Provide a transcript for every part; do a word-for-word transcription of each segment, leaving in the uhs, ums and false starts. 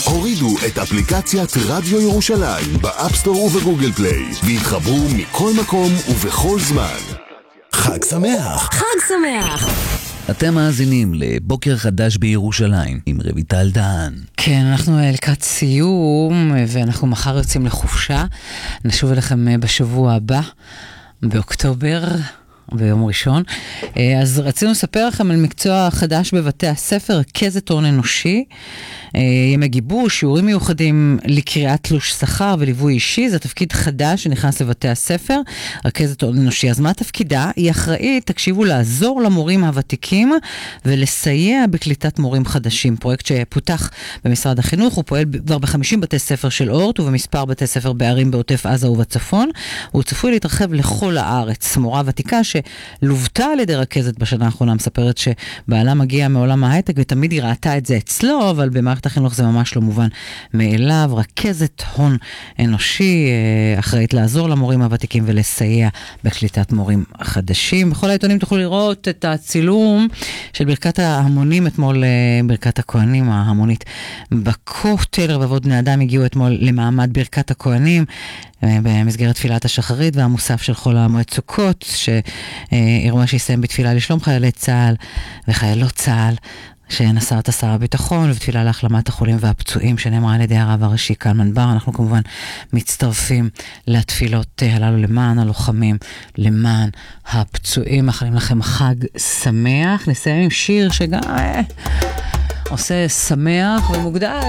הורידו את אפליקציית רדיו ירושלים באפסטור ובגוגל פליי והתחברו מכל מקום ובכל זמן. חג שמח. חג שמח. אתם מאזינים לבוקר חדש בירושלים עם רויטל דהן. כן, אנחנו לקראת סיום ואנחנו מחר יוצאים לחופשה. נשוב אליכם בשבוע הבא, באוקטובר, ביום ראשון. אז רצינו לספר לכם על מקצוע חדש בבתי הספר, רכזת הון אנושי, ימי גיבוש, שיעורים מיוחדים לקריאת תלוש שכר וליווי אישי. זה תפקיד חדש שנכנס לבתי הספר, רכזת הון אנושי. אז מה תפקידה? היא אחראית, תקשיבו, לעזור למורים הוותיקים ולסייע בקליטת מורים חדשים. פרויקט שפותח במשרד החינוך, הוא פועל כבר ב-חמישים בתי ספר של אורט ובמספר בתי ספר בערים בעוטף עזה ובצפון. הוא צפוי להתרחב לכל הארץ. מורה ותיקה שלובתה על ידי רכזת בשנה האחרונה מספרת שבעלה מגיע מעולם ההייטק ותמיד היא ראתה את זה אצלו, אבל במערכת החינוך זה ממש לא מובן מאליו. רכזת הון אנושי, אחראית לעזור למורים הוותיקים ולסייע בקליטת מורים חדשים. בכל העיתונים תוכלו לראות את הצילום של ברכת ההמונים אתמול, ברכת הכהנים ההמונית בכותל. רבבות בני אדם הגיעו אתמול למעמד ברכת הכהנים במסגרת תפילת השחרית והמוסף של חול המועד סוכות, שאירוע שיסיים בתפילה לשלום חיילי צה"ל וחיילות צה"ל שנשא את שר הביטחון, ובתפילה להחלמת החולים והפצועים שנאמרה על ידי הרב הראשי קלמן בר. אנחנו כמובן מצטרפים לתפילות הללו למען הלוחמים, למען הפצועים. מאחלים לכם חג שמח. נסיים עם שיר שגם אה, עושה שמח ומוקדש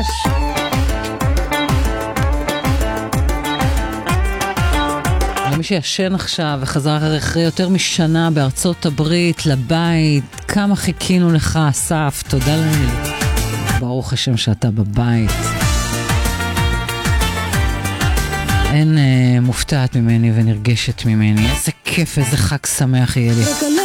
למי שישן עכשיו וחזר אחרי יותר משנה בארצות הברית לבית. כמה חיכינו לך, אסף, תודה לאל. ברוך השם שאתה בבית. אין אה, מופתעת ממני ונרגשת ממני. איזה כיף, איזה חג שמח יהיה לי.